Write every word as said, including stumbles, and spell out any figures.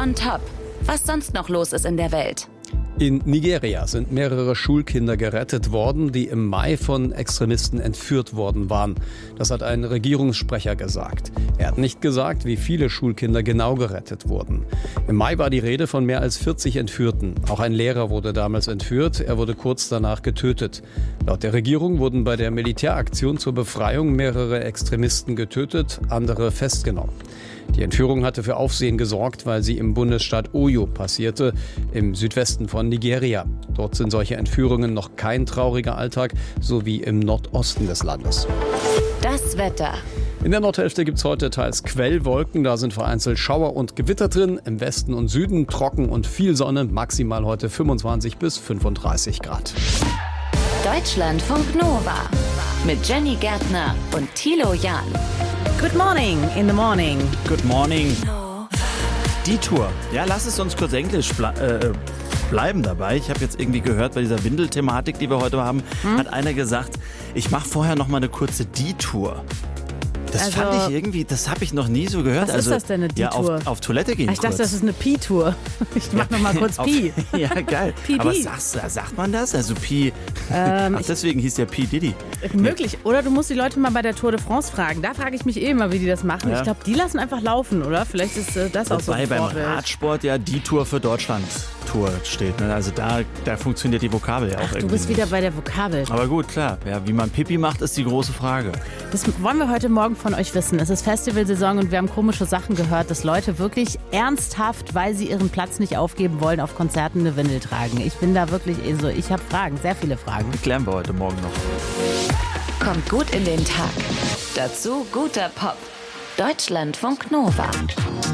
on top. Was sonst noch los ist in der Welt. In Nigeria sind mehrere Schulkinder gerettet worden, die im Mai von Extremisten entführt worden waren. Das hat ein Regierungssprecher gesagt. Er hat nicht gesagt, wie viele Schulkinder genau gerettet wurden. Im Mai war die Rede von mehr als vierzig Entführten. Auch ein Lehrer wurde damals entführt. Er wurde kurz danach getötet. Laut der Regierung wurden bei der Militäraktion zur Befreiung mehrere Extremisten getötet, andere festgenommen. Die Entführung hatte für Aufsehen gesorgt, weil sie im Bundesstaat Oyo passierte, im Südwesten von Nigeria. Dort sind solche Entführungen noch kein trauriger Alltag, so wie im Nordosten des Landes. Das Wetter. In der Nordhälfte gibt es heute teils Quellwolken, da sind vereinzelt Schauer und Gewitter drin. Im Westen und Süden trocken und viel Sonne, maximal heute fünfundzwanzig bis fünfunddreißig Grad. Deutschlandfunk Nova mit Jenny Gärtner und Thilo Jahn. Good morning in the morning. Good morning. Die Tour. Ja, lass es uns kurz Englisch ble- äh, bleiben dabei. Ich habe jetzt irgendwie gehört, bei dieser Windelthematik, die wir heute haben, hm? hat einer gesagt, ich mache vorher noch mal eine kurze Die-Tour. Das also, fand ich irgendwie, das habe ich noch nie so gehört. Was also, ist das denn, eine Die-Tour? Ja, auf, auf Toilette gehen Ich dachte, kurz. das ist eine Pi-Tour. Ich mach noch mal kurz auf, Pi. Ja, geil. Pi Aber Di. sagst, sagt man das? Also Pi, Ähm, ach, deswegen hieß der Pi Diddy. Möglich. Oder du musst die Leute mal bei der Tour de France fragen. Da frage ich mich eh immer, wie die das machen. Ja. Ich glaube, die lassen einfach laufen, oder? Vielleicht ist äh, das auch so Wobei ein beim Vorbild. Radsport ja die Tour für Deutschland Tour steht. Ne? Also da, da funktioniert die Vokabel ja auch Ach, irgendwie. du bist nicht. wieder bei der Vokabel. Aber gut, klar. Ja, wie man Pipi macht, ist die große Frage. Das wollen wir heute Morgen von euch wissen. Es ist Festivalsaison und wir haben komische Sachen gehört, dass Leute wirklich ernsthaft, weil sie ihren Platz nicht aufgeben wollen, auf Konzerten eine Windel tragen. Ich bin da wirklich, also ich habe Fragen, sehr viele Fragen. Die klären wir heute Morgen noch. Kommt gut in den Tag. Dazu guter Pop. Deutschlandfunk Nova.